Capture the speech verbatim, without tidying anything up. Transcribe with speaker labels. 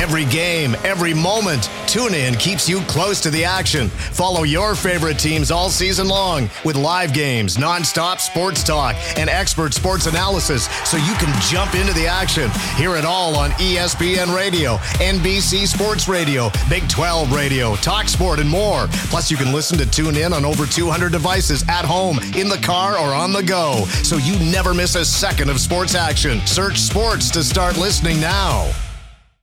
Speaker 1: Every game, every moment, TuneIn keeps you close to the action. Follow your favorite teams all season long with live games, nonstop sports talk, and expert sports analysis so you can jump into the action. Hear it all on E S P N Radio, N B C Sports Radio, Big twelve Radio, TalkSport, and more. Plus, you can listen to TuneIn on over two hundred devices at home, in the car, or on the go, so you never miss a second of sports action. Search sports to start listening now.